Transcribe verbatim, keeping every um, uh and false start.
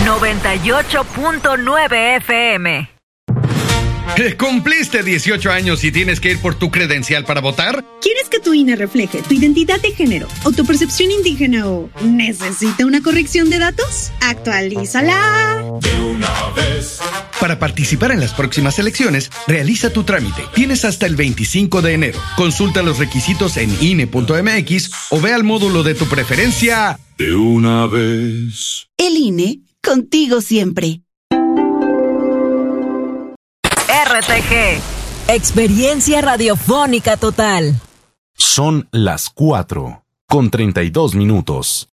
noventa y ocho punto nueve F M. ¿Cumpliste dieciocho años y tienes que ir por tu credencial para votar? ¿Quieres que tu I N E refleje tu identidad de género o tu percepción indígena o necesita una corrección de datos? ¡Actualízala! De una vez. Para participar en las próximas elecciones, realiza tu trámite. Tienes hasta el veinticinco de enero. Consulta los requisitos en I N E punto M X o ve al módulo de tu preferencia. De una vez. El I N E, contigo siempre. R T G. Experiencia radiofónica total. Son las cuatro con treinta y dos minutos.